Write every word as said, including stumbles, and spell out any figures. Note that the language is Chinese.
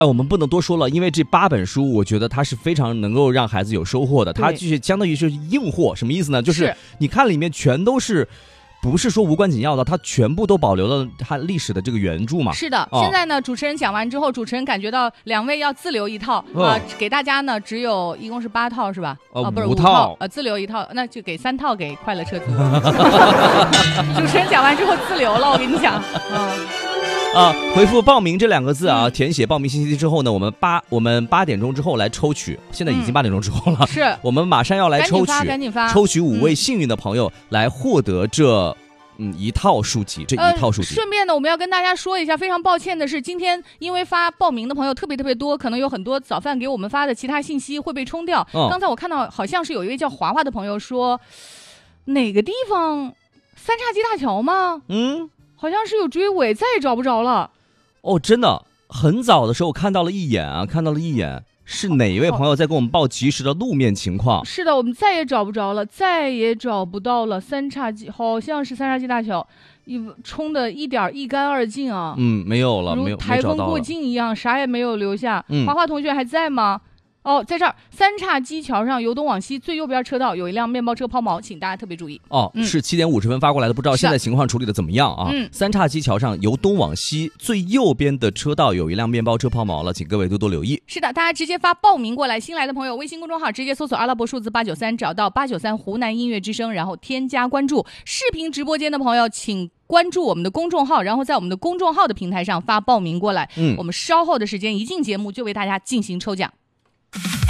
哎，我们不能多说了，因为这八本书，我觉得它是非常能够让孩子有收获的。它就是相当于是硬货，什么意思呢？就是你看里面全都是。不是说无关紧要的，它全部都保留了它历史的这个原著嘛？ 是的，哦、现在呢，主持人讲完之后，主持人感觉到两位要自留一套啊、哦呃，给大家呢只有一共是八套是吧？ 呃、 哦，不是五套，呃，自留一套，那就给三套给快乐车主。主持人讲完之后自留了，我跟你讲，嗯。 啊，回复报名这两个字啊，填写报名信息之后呢，我们八我们八点钟之后来抽取，现在已经八点钟之后了， 嗯、是我们马上要来抽取， 赶紧发， 抽取五位幸运的朋友来获得这嗯一套书籍，这一套书籍。 呃、顺便呢，我们要跟大家说一下，非常抱歉的是，今天因为发报名的朋友特别特别多，可能有很多早饭给我们发的其他信息会被冲掉。嗯、刚才我看到好像是有一位叫华华的朋友说，哪个地方三叉戟大桥吗？ 嗯。 好像是有追尾，再也找不着了。 哦，真的，很早的时候看到了一眼啊，看到了一眼，是哪一位朋友在给我们报及时的路面情况？ 是的，我们再也找不着了，再也找不到了。三叉戟好像是三叉戟大桥，一冲的一点一干二净啊。 嗯，没有了，没有， 如台风过境一样，啥也没有留下。 嗯， 华华同学还在吗？哦，在这儿三岔基桥上由东往西最右边车道有一辆面包车抛锚，请大家特别注意。 哦，嗯、是七点五十分发过来的，不知道现在情况处理的怎么样啊？ 嗯， 三岔基桥上由东往西最右边的车道有一辆面包车抛锚了，请各位多多留意。 是的，大家直接发报名过来，新来的朋友微信公众号直接搜索阿拉伯数字八九三，找到八九三湖南音乐之声，然后添加关注。视频直播间的朋友请关注我们的公众号，然后在我们的公众号的平台上发报名过来。嗯，我们稍后的时间一进节目就为大家进行抽奖。